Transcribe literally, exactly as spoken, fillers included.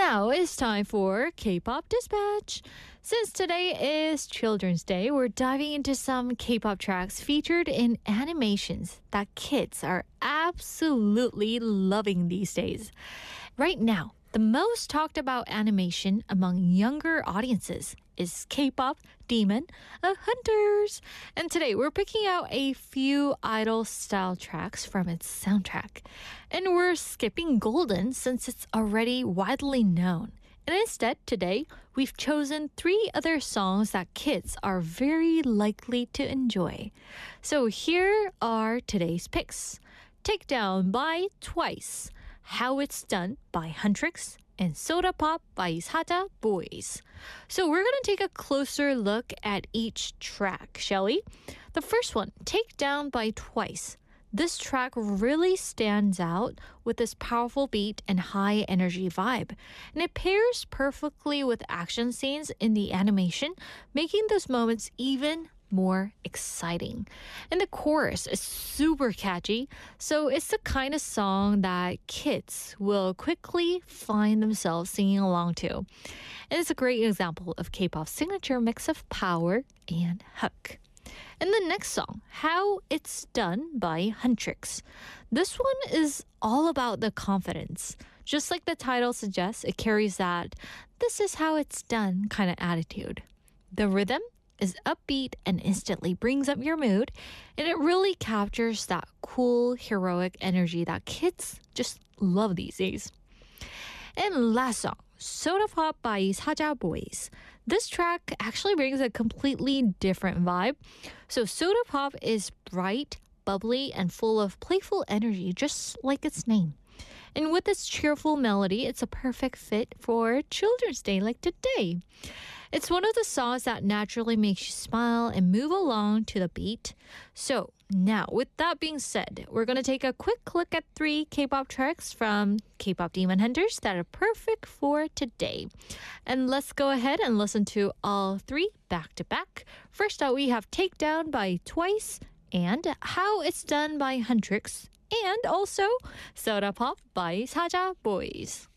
Now it's time for K-pop Dispatch. Since today is Children's Day, we're diving into some K-pop tracks featured in animations that kids are absolutely loving these days. Right now, the most talked about animation among younger audiences is K-pop Demon Hunters. And today we're picking out a few idol-style tracks from its soundtrack. And we're skipping Golden since it's already widely known. And instead, today, we've chosen three other songs that kids are very likely to enjoy. So here are today's picks. Take Down by Twice, How It's Done by Huntrix, and Soda Pop by Saja Boys. So we're going to take a closer look at each track, shall we? The first one, Take Down by Twice. This track really stands out with this powerful beat and high energy vibe. And it pairs perfectly with action scenes in the animation, making those moments even more exciting. And the chorus is super catchy, so it's the kind of song that kids will quickly find themselves singing along to. And it's a great example of K-pop's signature mix of power and hook. And the next song, How It's Done by Huntrix. This one is all about the confidence. Just like the title suggests, it carries that this is how it's done kind of attitude. The rhythm is upbeat and instantly brings up your mood, and it really captures that cool, heroic energy that kids just love these days. And last song, Soda Pop by Saja Boys. This track actually brings a completely different vibe. So Soda Pop is bright, bubbly, and full of playful energy, just like its name. And with its cheerful melody, it's a perfect fit for Children's Day like today. It's one of the songs that naturally makes you smile and move along to the beat. So now, with that being said, we're going to take a quick look at three K-pop tracks from K-pop Demon Hunters that are perfect for today. And let's go ahead and listen to all three back to back. First out, we have Take Down by Twice and How It's Done by Huntrix, and also Soda Pop by Saja Boys.